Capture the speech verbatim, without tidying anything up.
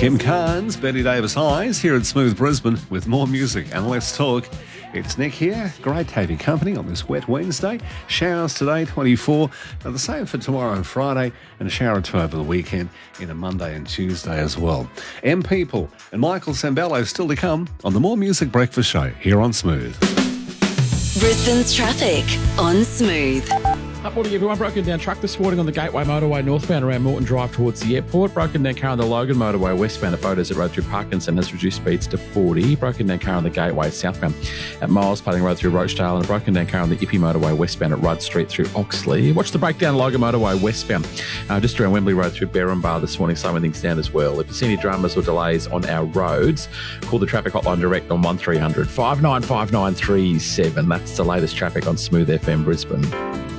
Kim Carnes, Betty Davis Eyes here at Smooth Brisbane with more music and less talk. It's Nick here. Great to have your company on this wet Wednesday. Showers today, twenty-four. Now the same for tomorrow and Friday, and a shower or two over the weekend in a Monday and Tuesday as well. M People and Michael Sambello still to come on the More Music Breakfast Show here on Smooth. Brisbane's traffic on Smooth. Up morning, everyone. Broken down truck this morning on the Gateway Motorway northbound around Moreton Drive towards the airport. Broken down car on the Logan Motorway westbound at Photos at Road through Parkinson has reduced speeds to forty. Broken down car on the Gateway southbound at Miles Padding Road through Rochdale, and a broken down car on the Ippy Motorway westbound at Rudd Street through Oxley. Watch the breakdown Logan Motorway westbound uh, just around Wembley Road through Berrinbar this morning, slowing things down as well. If you see any dramas or delays on our roads, call the traffic hotline direct on one three hundred five nine five nine three seven. That's the latest traffic on Smooth F M Brisbane.